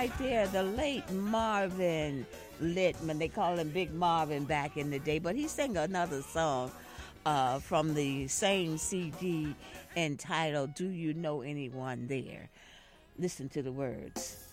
right there, the late Marvin Littman. They call him Big Marvin back in the day, but he sang another song from the same CD entitled Do You Know Anyone There? Listen to the words.